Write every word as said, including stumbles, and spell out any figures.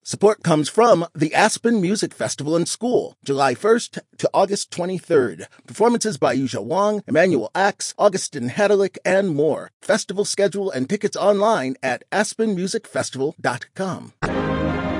Support comes from the Aspen Music Festival and School, July first to August twenty-third. Performances by Yuzha Wang, Emmanuel Axe, Augustin Hadalick, and more. Festival schedule and tickets online at aspen music festival dot com.